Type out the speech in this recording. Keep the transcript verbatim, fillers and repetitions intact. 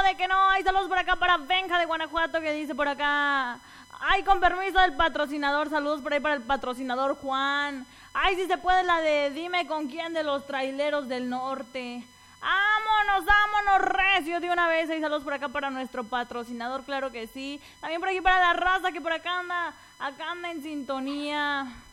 de que no. Hay saludos por acá para Benja de Guanajuato que dice por acá. Ay, con permiso del patrocinador, saludos por ahí para el patrocinador Juan. Ay, si se puede la de dime con quién de los traileros del norte. ¡Vámonos, vámonos, recio de una vez! Hay saludos por acá para nuestro patrocinador, claro que sí. También por aquí para la raza que por acá anda, acá anda en sintonía.